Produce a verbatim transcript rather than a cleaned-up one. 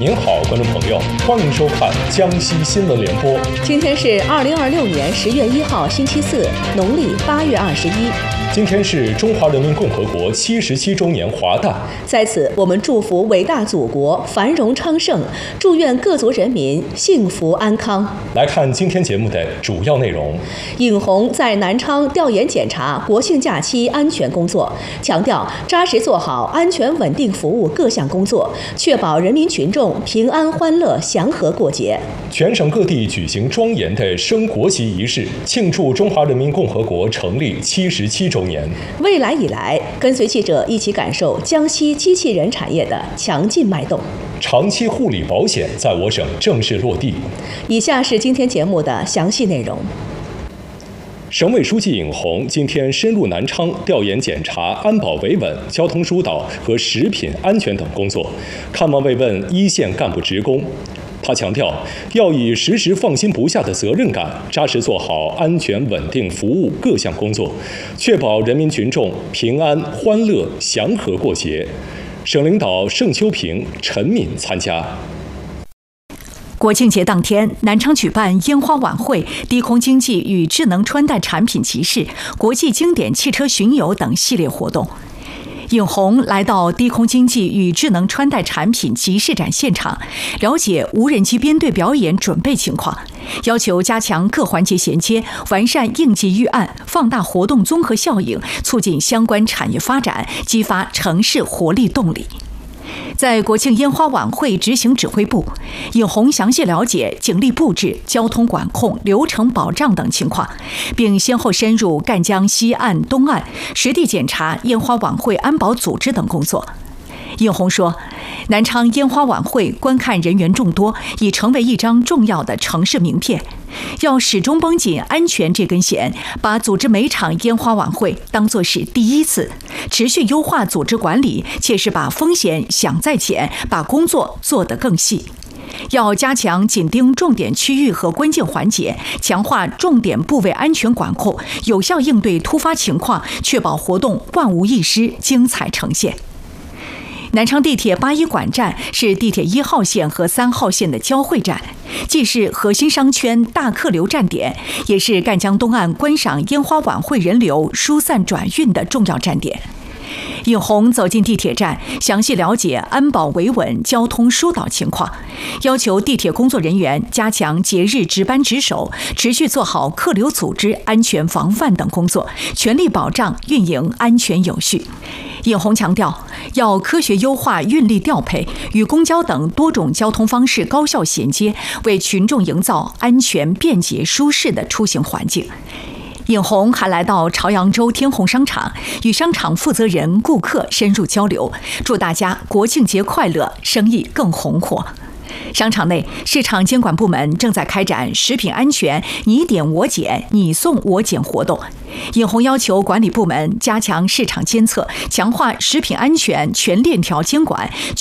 您好，观众朋友，欢迎收看江西新闻联播。 今天是二零二六年十月一号，星期四，农历八月二十一。 今天是中华人民共和国七十七周年华诞， 在此，我们祝福伟大祖国繁荣昌盛，祝愿各族人民幸福安康。 来看今天节目的主要内容。 尹红在南昌调研检查国庆假期安全工作，强调扎实做好安全稳定服务各项工作，确保人民群众平安欢乐祥和过节。 全省各地举行庄严的升国旗仪式，庆祝中华人民共和国成立七十七周年。 未来以来，跟随记者一起感受江西机器人产业的强劲脉动。 长期护理保险在我省正式落地。 以下是今天节目的详细内容。 省委书记尹红今天深入南昌调研检查安保维稳、交通疏导和食品安全等工作，看望慰问一线干部职工。他强调，要以时时放心不下的责任感，扎实做好安全稳定服务各项工作，确保人民群众平安欢乐祥和过节。省领导盛秋平、陈敏参加。 国庆节当天，南昌举办烟花晚会、低空经济与智能穿戴产品集市、国际经典汽车巡游等系列活动。尹红来到低空经济与智能穿戴产品集市展现场，了解无人机编队表演准备情况，要求加强各环节衔接，完善应急预案，放大活动综合效应，促进相关产业发展，激发城市活力动力。在国庆烟花晚会执行指挥部，尹红详细了解警力布置、交通管控、流程保障等情况，并先后深入赣江西岸、东岸，实地检查烟花晚会安保组织等工作。尹红说，南昌烟花晚会观看人员众多，已成为一张重要的城市名片。要始终绷紧安全这根弦，把组织每场烟花晚会当作是第一次，持续优化组织管理，切实把风险想再减，把工作做得更细。要加强紧盯重点区域和关键环节，强化重点部位安全管控，有效应对突发情况，确保活动万无一失，精彩呈现。南昌地铁八一馆站是地铁一号线和三号线的交汇站，既是核心商圈大客流站点，也是赣江东岸观赏烟花晚会人流疏散转运的重要站点。尹红走进地铁站，详细了解安保维稳、交通疏导情况，要求地铁工作人员加强节日值班值守，持续做好客流组织、安全防范等工作，全力保障运营安全有序。尹红强调，要科学优化运力调配，与公交等多种交通方式高效衔接，为群众营造安全、便捷、舒适的出行环境。尹红还来到朝阳洲天虹商场，与商场负责人、顾客深入交流，祝大家国庆节快乐，生意更红火。商场内，市场监管部门正在开展食品安全你点我检、你送我检活动。尹红要求管理部门加强市场监测，强化食品安全全链条监管，